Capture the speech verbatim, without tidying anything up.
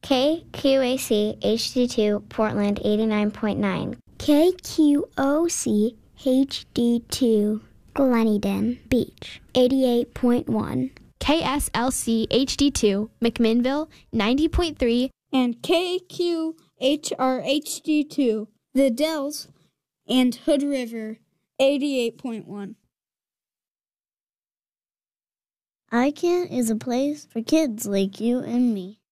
K Q A C H D two Portland eighty-nine point nine. K Q O C H D two Gleneden Beach eighty-eight point one. K S L C H D two McMinnville ninety point three. And K Q H R H D two The Dells and Hood River eighty-eight point one. I CAN is a place for kids like you and me.